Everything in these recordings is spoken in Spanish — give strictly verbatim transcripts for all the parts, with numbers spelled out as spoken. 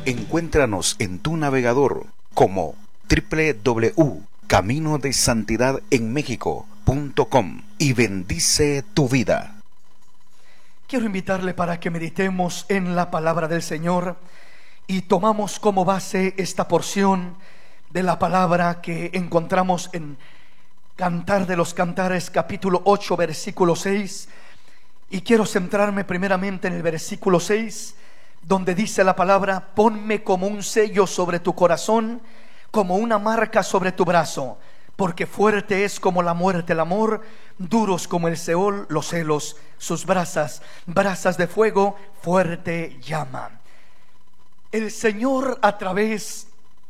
Encuéntranos en tu navegador como doble u doble u doble u punto camino de santidad en méxico punto com y bendice tu vida. Quiero invitarle para que meditemos en la palabra del Señor y tomamos como base esta porción de la palabra que encontramos en Cantar de los Cantares, capítulo ocho, versículo seis. Y quiero centrarme primeramente en el versículo seis, donde dice la palabra: ponme como un sello sobre tu corazón, como una marca sobre tu brazo, porque fuerte es como la muerte el amor, duros como el Seol los celos, sus brasas, brasas de fuego, fuerte llama. El Señor, a través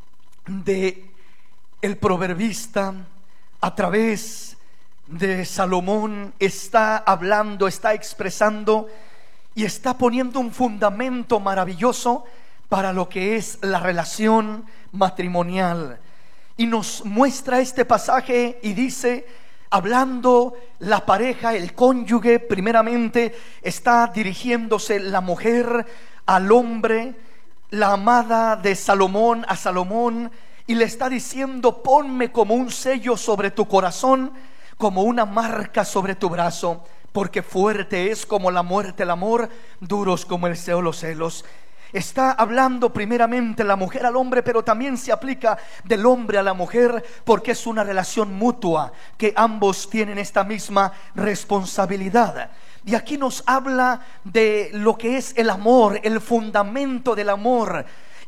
de el proverbista, a través de Salomón, está hablando, está expresando y está poniendo un fundamento maravilloso para lo que es la relación matrimonial. Y nos muestra este pasaje y dice, hablando la pareja, el cónyuge, primeramente está dirigiéndose la mujer al hombre, la amada de Salomón a Salomón, y le está diciendo: ponme como un sello sobre tu corazón, como una marca sobre tu brazo, porque fuerte es como la muerte el amor, duros como el Seol los celos. Está hablando primeramente la mujer al hombre, pero también se aplica del hombre a la mujer, porque es una relación mutua, que ambos tienen esta misma responsabilidad. Y aquí nos habla de lo que es el amor, el fundamento del amor.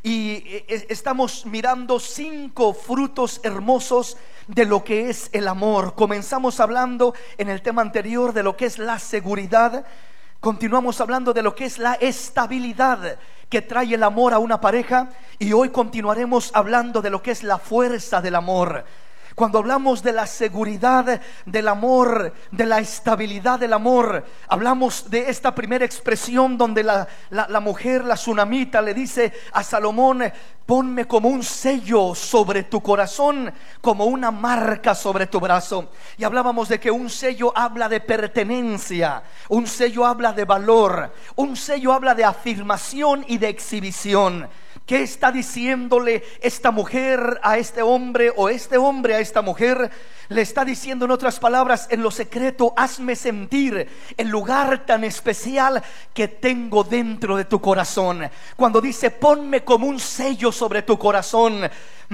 Y estamos mirando cinco frutos hermosos de lo que es el amor. Comenzamos hablando en el tema anterior de lo que es la seguridad. Continuamos hablando de lo que es la estabilidad que trae el amor a una pareja, y hoy continuaremos hablando de lo que es la fuerza del amor. Cuando hablamos de la seguridad del amor, de la estabilidad del amor, hablamos de esta primera expresión donde la, la, la mujer, la sunamita, le dice a Salomón: ponme como un sello sobre tu corazón, como una marca sobre tu brazo. Y hablábamos de que un sello habla de pertenencia, un sello habla de valor, un sello habla de afirmación y de exhibición. ¿Qué está diciéndole esta mujer a este hombre, o este hombre a esta mujer? Le está diciendo, en otras palabras, en lo secreto, hazme sentir el lugar tan especial que tengo dentro de tu corazón. Cuando dice ponme como un sello sobre tu corazón,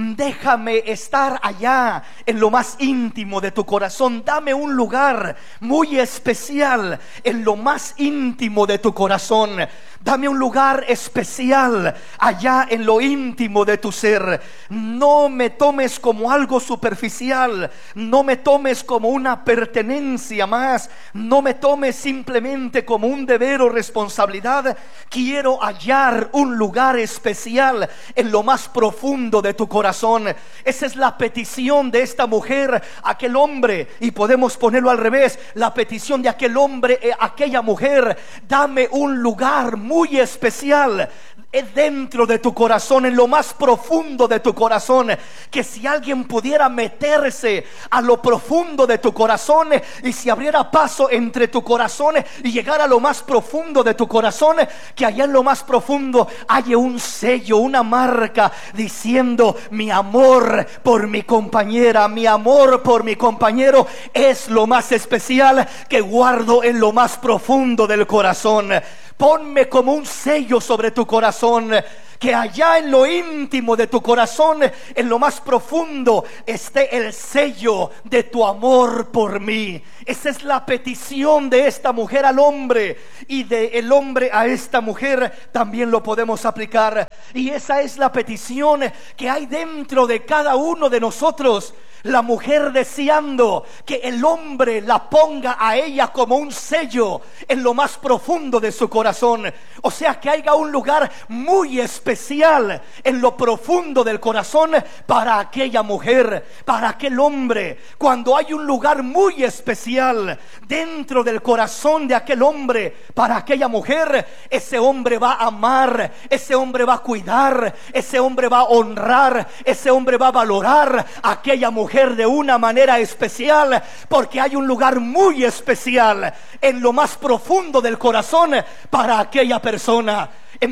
déjame estar allá en lo más íntimo de tu corazón. Dame un lugar muy especial en lo más íntimo de tu corazón. Dame un lugar especial allá en lo íntimo de tu ser. No me tomes como algo superficial, no me tomes como una pertenencia más, no me tomes simplemente como un deber o responsabilidad. Quiero hallar un lugar especial en lo más profundo de tu corazón. Esa es la petición de esta mujer a aquel hombre, y podemos ponerlo al revés: la petición de aquel hombre a aquella mujer: dame un lugar muy especial dentro de tu corazón, en lo más profundo de tu corazón. Que si alguien pudiera meterse a lo profundo de tu corazón y si abriera paso entre tu corazón y llegara a lo más profundo de tu corazón, que allá en lo más profundo haya un sello, una marca diciendo: mi amor por mi compañera, mi amor por mi compañero es lo más especial que guardo en lo más profundo del corazón. Ponme como un sello sobre tu corazón, que allá en lo íntimo de tu corazón, en lo más profundo, esté el sello de tu amor por mí. Esa es la petición de esta mujer al hombre, y del hombre a esta mujer también lo podemos aplicar. Y esa es la petición que hay dentro de cada uno de nosotros. La mujer deseando que el hombre la ponga a ella como un sello en lo más profundo de su corazón. O sea, que haya un lugar muy especial en lo profundo del corazón para aquella mujer, para aquel hombre. Cuando hay un lugar muy especial dentro del corazón de aquel hombre para aquella mujer, ese hombre va a amar, ese hombre va a cuidar, ese hombre va a honrar, ese hombre va a valorar a aquella mujer de una manera especial, porque hay un lugar muy especial en lo más profundo del corazón para aquella persona.